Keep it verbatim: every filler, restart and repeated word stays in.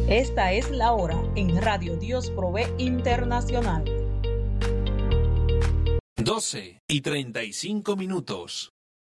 Esta es la hora en Radio Dios Provee Internacional. doce y treinta y cinco minutos.